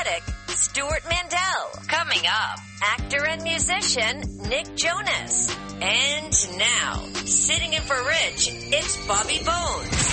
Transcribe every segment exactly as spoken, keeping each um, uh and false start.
critic Stuart Mandel. Coming up, actor and musician Nick Jonas. And now, sitting in for Rich, it's Bobby Bones.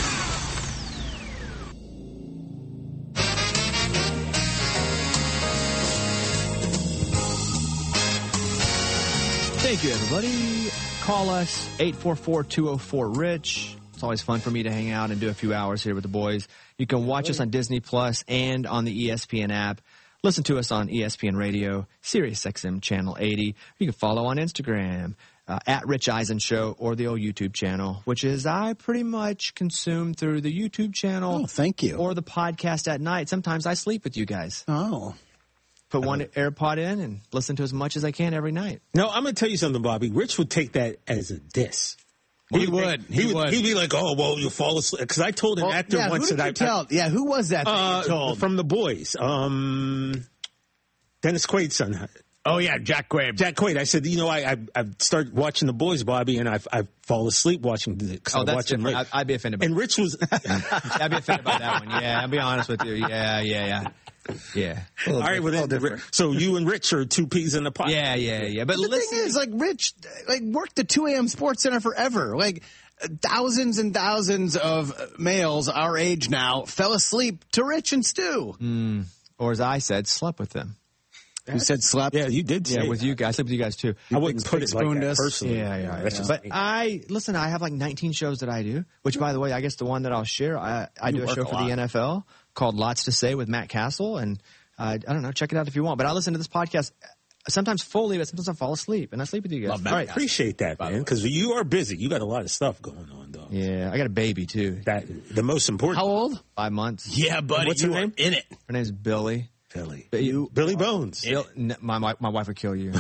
Thank you, everybody. Call us, eight four four, two oh four, RICH. It's always fun for me to hang out and do a few hours here with the boys. You can watch us on Disney Plus and on the E S P N app. Listen to us on E S P N Radio, Sirius X M Channel eighty. You can follow on Instagram, uh, at Rich Eisen Show, or the old YouTube channel, which is I pretty much consume through the YouTube channel. Oh, thank you. Or the podcast at night. Sometimes I sleep with you guys. Oh. Put one AirPod in and listen to as much as I can every night. No, I'm going to tell you something, Bobby. Rich would take that as a diss. He would. He, he would. would. He'd be like, "Oh, well, you'll fall asleep." Because I told an well, actor yeah, once who did that you I tell? I, yeah, who was that? that uh, you told? From The Boys, um, Dennis Quaid's son. Oh yeah, Jack Quaid. Jack Quaid. I said, you know, I I I've started watching The Boys, Bobby, and I've I've fallen asleep watching the. Oh, that's watching different. Rich. I, I'd be offended by and Rich was. I'd be offended by that one. Yeah, I'll be honest with you. Yeah, yeah, yeah. Yeah. All right, well, then, so you and Rich are two peas in the pod. Yeah, yeah, yeah. But the listen, thing is, like, Rich, like, worked the two a.m. Sports Center forever. Like, thousands and thousands of males our age now fell asleep to Rich and Stu. Mm, or as I said, slept with them. You said slept? Yeah, you did say Yeah, with that. you guys. I slept with you guys, too. I wouldn't put it like that us. personally. Yeah, yeah, That's yeah. just But me. I, listen, I have like nineteen shows that I do, which, by the way, I guess the one that I'll share, I, I You do a work show a for lot. the N F L called Lots to Say with Matt Castle, and uh, I don't know, check it out if you want. But I listen to this podcast sometimes fully, but sometimes I fall asleep, and I sleep with you guys. Love Matt I appreciate that, man, because you are busy. You got a lot of stuff going on, though. Yeah, I got a baby, too. That the most important. How old? Five months. Yeah, buddy. What's her you name? are in it. Her name's Billy. Billy. But you, Billy Bones. Bill, n- my, my my wife would kill you.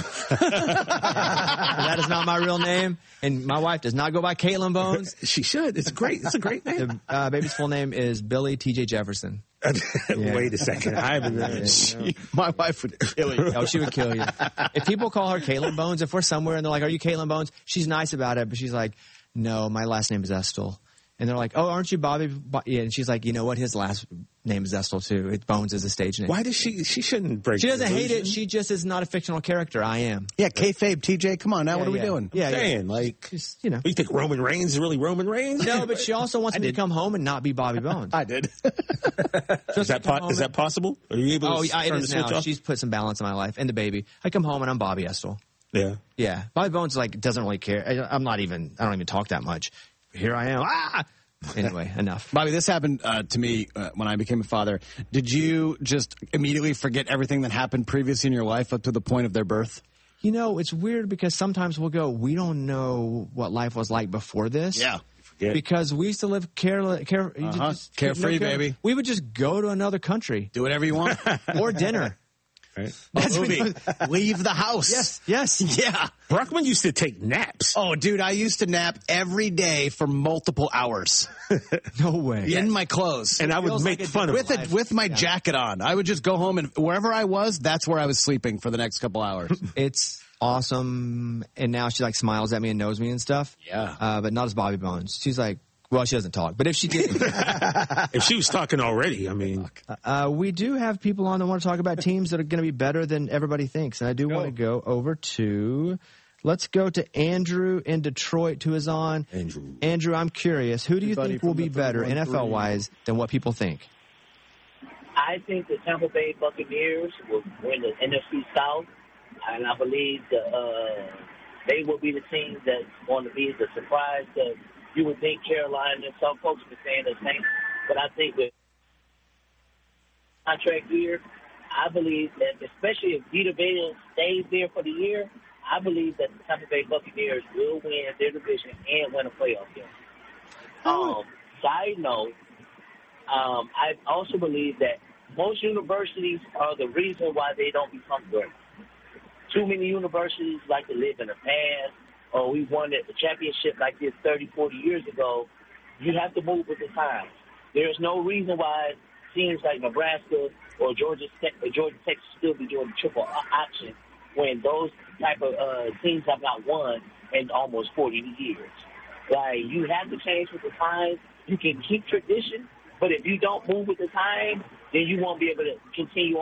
That is not my real name, and my wife does not go by Caitlin Bones. She should. It's great. It's a great name. The uh, baby's full name is Billy T J Jefferson. Wait a second. I haven't. Yeah, yeah. She, my wife would kill you. Oh, she would kill you. If people call her Caitlin Bones, if we're somewhere and they're like, "Are you Caitlin Bones?" She's nice about it, but she's like, "No, my last name is Estel." And they're like, "Oh, aren't you Bobby?" Bo-? Yeah, and she's like, "You know what? His last name is Estel too. It Bones is a stage name." Why does she? She shouldn't break. She doesn't hate it. illusion. She just is not a fictional character. I am. Yeah, kayfabe, T J, come on now. Yeah, what are we yeah. doing? Yeah, yeah. Saying, like, Just, you know. you think Roman Reigns is really Roman Reigns? No, but she also wants me to come home and not be Bobby Bones. I did. Is that po- is that possible? Are you able to Oh, yeah, it turn the is switch now. off? She's put some balance in my life and the baby. I come home and I'm Bobby Estel. Yeah. Yeah, Bobby Bones like doesn't really care. I, I'm not even. I don't even talk that much. Here I am. Ah. Anyway, enough. Bobby, this happened uh, to me uh, when I became a father. Did you just immediately forget everything that happened previously in your life up to the point of their birth? You know, it's weird because sometimes we'll go, we don't know what life was like before this. Yeah. Yeah. Because we used to live care, care, you Uh-huh. just- Carefree, care- baby. We would just go to another country Do whatever you want. or dinner. Right. That's movie. Leave the house. Yes, yes. Yeah. Brockman used to take naps. Oh, dude, I used to nap every day for multiple hours No way. in my clothes. And I would feels make like a fun of with him. it, with my jacket on. I would just go home and wherever I was, that's where I was sleeping for the next couple hours. It's awesome. And now she like smiles at me and knows me and stuff. Yeah. Uh, but not as Bobby Bones. She's like, well, she doesn't talk. But if she did, If she was talking already, I mean, uh, we do have people on that want to talk about teams that are going to be better than everybody thinks. And I do want to go over to, let's go to Andrew in Detroit who is on. Andrew. Andrew, I'm curious. Who do you Everybody think will from be the better thirty-one N F L-wise than what people think? I think the Tampa Bay Buccaneers will win the N F C South, and I believe the, uh, they will be the team that's going to be the surprise. That you would think Carolina, and some folks have been saying the same, but I think with contract year, I believe that especially if Vita Vea stays there for the year, I believe that the Tampa Bay Buccaneers will win their division and win a playoff game. Um, side note, um, I also believe that most universities are the reason why they don't become great. Too many universities like to live in the past, or we won a championship like this thirty, forty years ago. You have to move with the times. There's no reason why teams like Nebraska or Georgia Tech, or Georgia Tech still be doing the triple option when those type of uh, teams have not won in almost forty years. Like, you have to change with the times. You can keep tradition, but if you don't move with the times, then you won't be able to continue on.